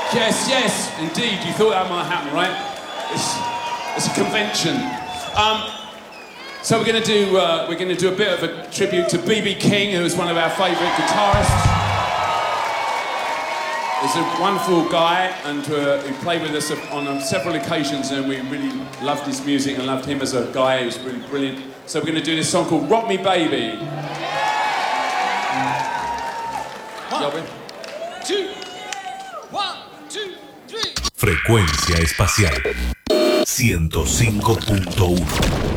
Yes, indeed. You thought that might happen, right? It's a convention. So we're going to do a bit of a tribute to B.B. King, who is one of our favourite guitarists. He's a wonderful guy and who played with us on several occasions, and we really loved his music and loved him as a guy. He was really brilliant. So we're going to do this song called Rock Me Baby. 1, 2, 1, 2, 3. Frecuencia espacial 105.1